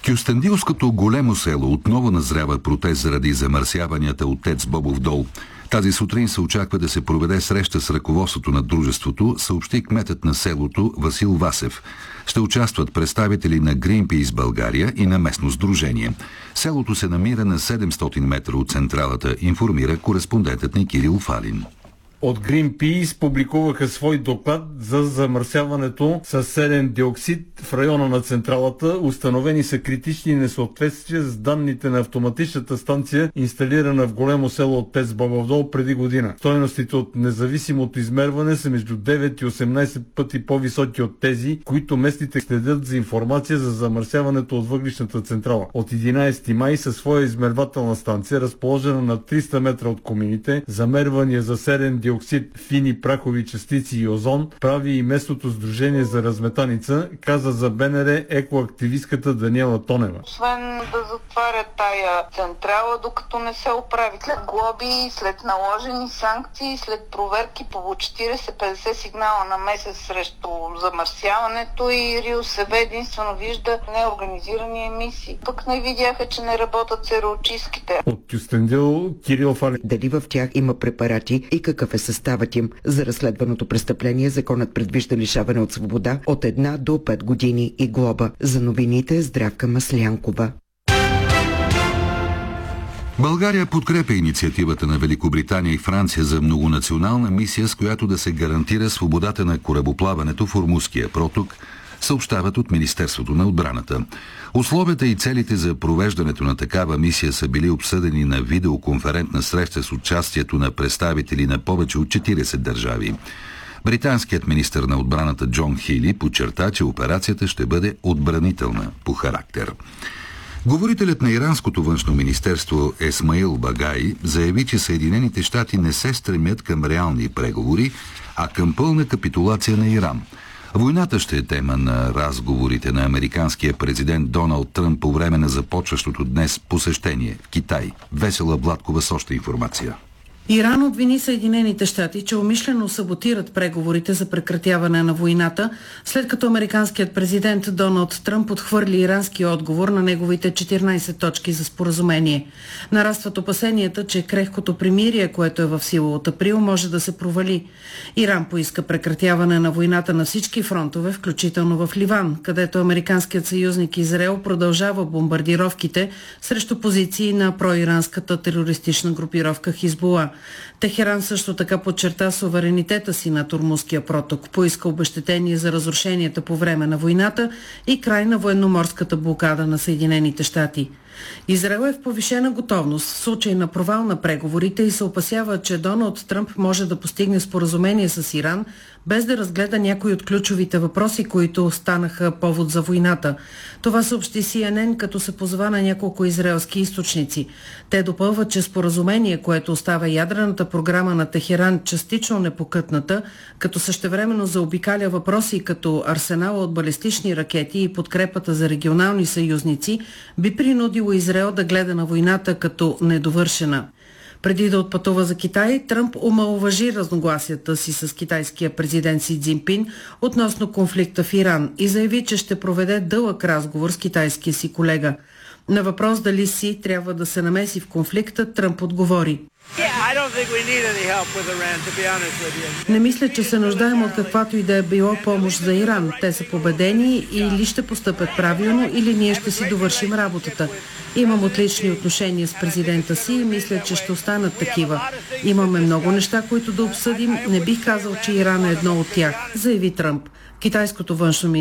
Кюстендилското големо село отново назрява протест заради замърсяванията от ТЕЦ Бобов дол. Тази сутрин се очаква да се проведе среща с ръководството на дружеството, съобщи кметът на селото Васил Васев. Ще участват представители на Greenpeace България и на местно сдружение. Селото се намира на 700 метра от централата, информира кореспондентът ни Кирил Фалин. От Greenpeace публикуваха свой доклад за замърсяването с серен диоксид в района на централата. Установени са критични несъответствия с данните на автоматичната станция, инсталирана в големо село от ТЕЦ Бобов дол преди година. Стойностите от независимото измерване са между 9 и 18 пъти по-високи от тези, които местните следят за информация за замърсяването от въглищната централа. От 11 май със своя измервателна станция, разположена на 300 метра от комините, замервания за серен диоксид, фини прахови частици и озон прави и местното сдружение за разметаница, каза за БНР екоактивистката Даниела Тонева. Освен да затварят тая централа, докато не се оправи, след глоби, след наложени санкции, след проверки по 40-50 сигнала на месец срещу замърсяването и РИОСВ единствено вижда неорганизирани емисии. Пък не видяха, че не работят сероочистките. От Кюстендил Кирил Фалин. Дали в тях има препарати и какъв е съставът им? За разследваното престъпление законът предвижда лишаване от свобода от 1 до 5 години и глоба. За новините Здравка Маслянкова. България подкрепя инициативата на Великобритания и Франция за многонационална мисия, с която да се гарантира свободата на корабоплаването в Ормузския проток, съобщават от Министерството на отбраната. Условията и целите за провеждането на такава мисия са били обсъдени на видеоконферентна среща с участието на представители на повече от 40 държави. Британският министър на отбраната Джон Хили подчерта, че операцията ще бъде отбранителна по характер. Говорителят на иранското външно министерство Есмаил Багай заяви, че Съединените щати не се стремят към реални преговори, а към пълна капитулация на Иран. Войната ще е тема на разговорите на американския президент Доналд Тръмп по време на започващото днес посещение в Китай. Весела Владкова с още информация. Иран обвини Съединените щати, че умишлено саботират преговорите за прекратяване на войната, след като американският президент Доналд Тръмп отхвърли ирански отговор на неговите 14 точки за споразумение. Нарастват опасенията, че крехкото примирие, което е в сила от април, може да се провали. Иран поиска прекратяване на войната на всички фронтове, включително в Ливан, където американският съюзник Израел продължава бомбардировките срещу позиции на проиранската терористична групировка Хизбула. Техеран също така подчерта суверенитета си над Ормузския проток, поиска обезщетение за разрушенията по време на войната и край на военноморската блокада на Съединените щати. Израел е в повишена готовност в случай на провал на преговорите и се опасява, че Доналд Тръмп може да постигне споразумение с Иран, без да разгледа някои от ключовите въпроси, които станаха повод за войната. Това съобщи CNN, като се позова на няколко израелски източници. Те допълват, че споразумение, което остава ядрената програма на Техеран частично непокътната, като същевременно заобикаля въпроси като арсенала от балистични ракети и подкрепата за регионални съюзници, би принудило Израел да гледа на войната като недовършена. Преди да отпътува за Китай, Тръмп омаловажи разногласията си с китайския президент Си Цзинпин относно конфликта в Иран и заяви, че ще проведе дълъг разговор с китайския си колега. На въпрос дали Си трябва да се намеси в конфликта, Тръмп отговори: не мисля, че се нуждаем от каквато и да е било помощ за Иран. Те са победени, или ще постъпят правилно, или ние ще си довършим работата. Имам отлични отношения с президента Си и мисля, че ще останат такива. Имаме много неща, които да обсъдим. Не бих казал, че Иран е едно от тях, заяви Тръмп. Китайското външно